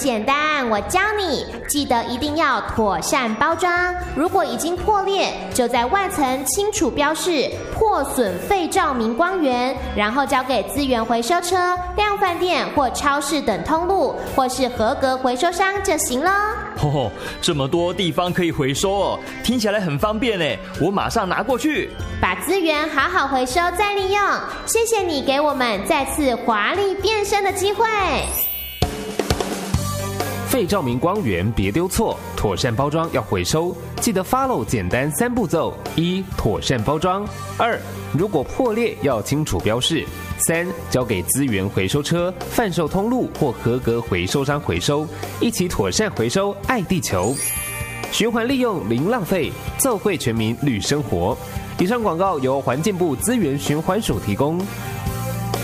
简单，我教你，记得一定要妥善包装。如果已经破裂，就在外层清楚标示破损废照明光源，然后交给资源回收车、量贩店或超市等通路，或是合格回收商就行了。 哦，这么多地方可以回收哦，听起来很方便耶，我马上拿过去。 把资源好好回收再利用，谢谢你给我们再次华丽变身的机会。 废照明光源别丢错，妥善包装要回收，记得 follow 简单3步骤：1. 妥善包装；2. 如果破裂要清楚标示；3. 交给资源回收车、贩售通路或合格回收商回收，一起妥善回收，爱地球，循环利用零浪费，奏会全民绿生活。以上广告由环境部资源循环署提供。